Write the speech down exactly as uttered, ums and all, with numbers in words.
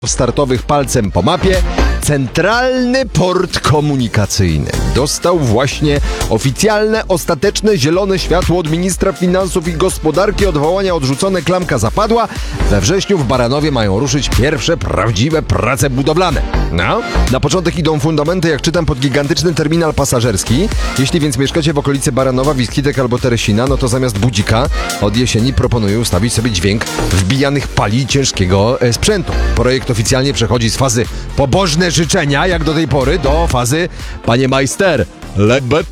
startowych palcem po mapie, Centralny Port Komunikacyjny dostał właśnie oficjalne, ostateczne zielone światło od ministra finansów i gospodarki. Odwołania odrzucone, klamka zapadła. We wrześniu w Baranowie mają ruszyć pierwsze prawdziwe prace budowlane. No, na początek idą fundamenty, jak czytam, pod gigantyczny terminal pasażerski. Jeśli więc mieszkacie w okolicy Baranowa, Wiskitek albo Teresina, no to zamiast budzika od jesieni proponuję ustawić sobie dźwięk wbijanych pali ciężkiego e, sprzętu. Projekt oficjalnie przechodzi z fazy pobożne życzenia, jak do tej pory, do fazy panie majster, lebet